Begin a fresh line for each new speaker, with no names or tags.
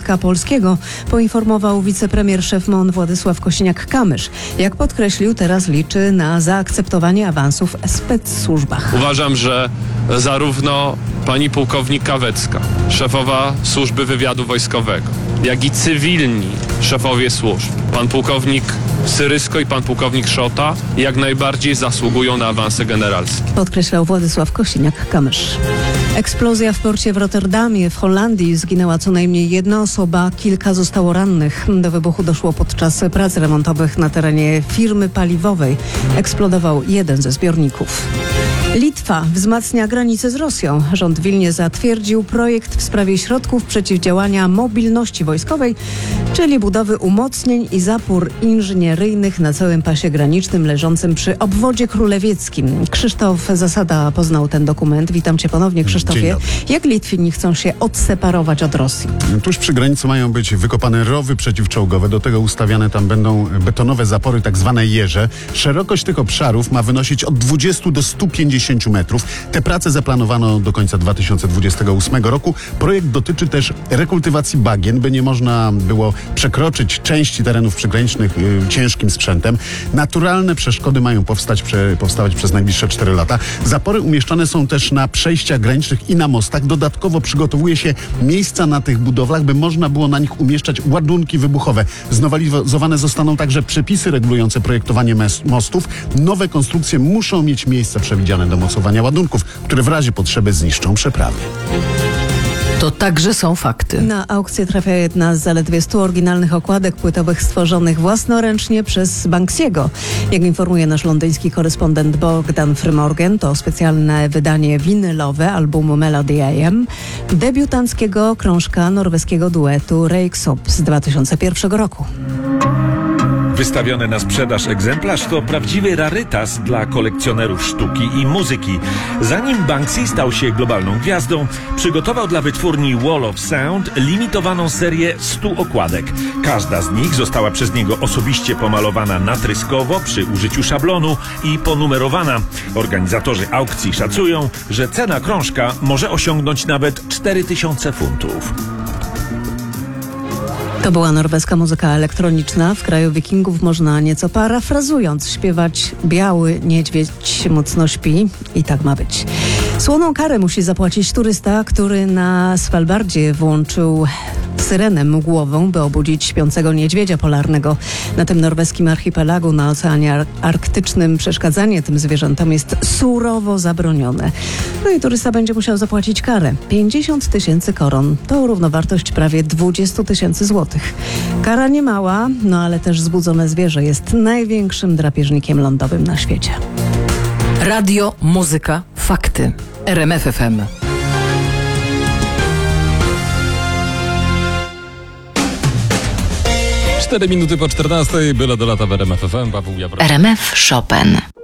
Wojska Polskiego, poinformował wicepremier szef MON Władysław Kosiniak-Kamysz. Jak podkreślił, teraz liczy na zaakceptowanie awansów w specsłużbach.
Uważam, że zarówno pani pułkownik Kawecka, szefowa Służby Wywiadu Wojskowego, jak i cywilni szefowie służb, pan pułkownik Syrysko i pan pułkownik Szota, jak najbardziej zasługują na awanse generalskie.
Podkreślał Władysław Kosiniak-Kamysz. Eksplozja w porcie w Rotterdamie w Holandii. Zginęła co najmniej jedna osoba, kilka zostało rannych. Do wybuchu doszło podczas prac remontowych na terenie firmy paliwowej. Eksplodował jeden ze zbiorników. Litwa wzmacnia granicę z Rosją. Rząd w Wilnie zatwierdził projekt w sprawie środków przeciwdziałania mobilności wojskowej, czyli budowy umocnień i zapór inżynieryjnych na całym pasie granicznym leżącym przy obwodzie królewieckim. Krzysztof Zasada poznał ten dokument. Witam cię ponownie, Krzysztofie. Jak Litwini chcą się odseparować od Rosji?
Tuż przy granicy mają być wykopane rowy przeciwczołgowe. Do tego ustawiane tam będą betonowe zapory, tak zwane jeże. Szerokość tych obszarów ma wynosić od 20 do 150 metrów. Te prace zaplanowano do końca 2028 roku. Projekt dotyczy też rekultywacji bagien, by nie można było przekroczyć części terenów przygranicznych ciężkim sprzętem. Naturalne przeszkody mają powstawać przez najbliższe 4 lata. Zapory umieszczane są też na przejściach granicznych i na mostach. Dodatkowo przygotowuje się miejsca na tych budowlach, by można było na nich umieszczać ładunki wybuchowe. Znowelizowane zostaną także przepisy regulujące projektowanie mostów. Nowe konstrukcje muszą mieć miejsca przewidziane do mocowania ładunków, które w razie potrzeby zniszczą przeprawy.
To także są fakty.
Na aukcję trafia jedna z zaledwie 100 oryginalnych okładek płytowych stworzonych własnoręcznie przez Banksiego. Jak informuje nasz londyński korespondent Bogdan Frymorgan, to specjalne wydanie winylowe albumu Melody AM, debiutanckiego krążka norweskiego duetu Röyksopp z 2001 roku.
Wystawiony na sprzedaż egzemplarz to prawdziwy rarytas dla kolekcjonerów sztuki i muzyki. Zanim Banksy stał się globalną gwiazdą, przygotował dla wytwórni Wall of Sound limitowaną serię 100 okładek. Każda z nich została przez niego osobiście pomalowana natryskowo przy użyciu szablonu i ponumerowana. Organizatorzy aukcji szacują, że cena krążka może osiągnąć nawet 4000 funtów.
To była norweska muzyka elektroniczna. W kraju Wikingów można, nieco parafrazując, śpiewać Biały niedźwiedź mocno śpi i tak ma być. Słoną karę musi zapłacić turysta, który na Svalbardzie włączył syrenę mgłową, by obudzić śpiącego niedźwiedzia polarnego. Na tym norweskim archipelagu na Oceanie Arktycznym przeszkadzanie tym zwierzętom jest surowo zabronione. No i turysta będzie musiał zapłacić karę. 50 000 koron. To równowartość prawie 20 000 złotych. Kara nie mała, no ale też zbudzone zwierzę jest największym drapieżnikiem lądowym na świecie.
Radio, muzyka, fakty. RMF FM.
4 minuty po 14, byle do lata w RMF FM, Paweł Jawro.
RMF Chopin.